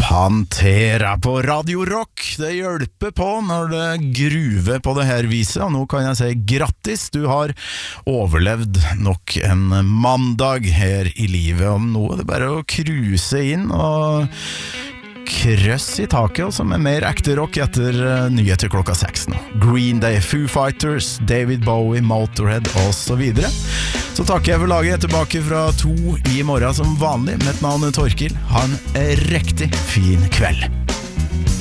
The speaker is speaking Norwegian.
Pantera på Radio Rock. Det hjelper på når det gruver på det her viset. Og nå kan jeg si grattis, du har overlevd nok en mandag her i livet. Og nå er det bare å cruise inn og krøss i taket, og som er mer ekte rock etter nyheter 6 nå. Green Day, Foo Fighters, David Bowie, Motorhead og så videre. Så takker jeg for laget. Jeg er tilbake fra 2 i morgen som vanlig. Mitt navn er Torkil. Ha en riktig fin kveld.